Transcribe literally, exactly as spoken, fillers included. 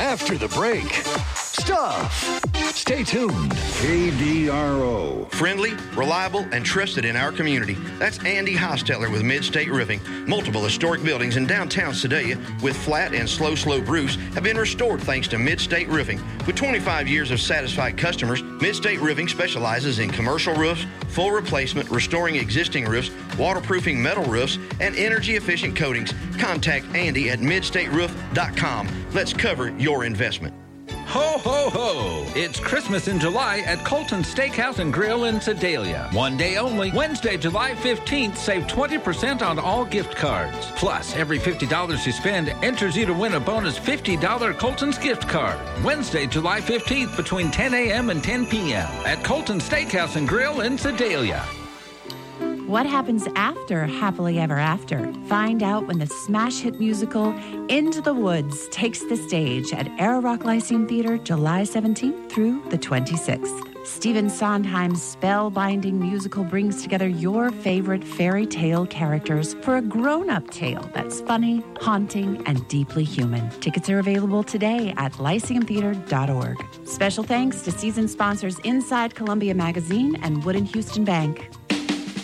after the break. Stuff. Stay tuned. K D R O. Friendly, reliable, and trusted in our community. That's Andy Hosteller with Mid-State Roofing. Multiple historic buildings in downtown Sedalia with flat and slow slope roofs have been restored thanks to Mid-State Roofing. With twenty-five years of satisfied customers, Mid-State Roofing specializes in commercial roofs, full replacement, restoring existing roofs, waterproofing metal roofs, and energy-efficient coatings. Contact Andy at mid state roof dot com. Let's cover your investment. Ho, ho, ho! It's Christmas in July at Colton Steakhouse and Grill in Sedalia. One day only, Wednesday, July fifteenth, save twenty percent on all gift cards. Plus, every fifty dollars you spend enters you to win a bonus fifty dollars Colton's gift card. Wednesday, July fifteenth, between ten a.m. and ten p.m. at Colton Steakhouse and Grill in Sedalia. What happens after Happily Ever After? Find out when the smash hit musical Into the Woods takes the stage at Arrow Rock Lyceum Theater July seventeenth through the twenty-sixth. Stephen Sondheim's spellbinding musical brings together your favorite fairy tale characters for a grown-up tale that's funny, haunting, and deeply human. Tickets are available today at lyceum theater dot org. Special thanks to season sponsors Inside Columbia Magazine and Wood and Houston Bank.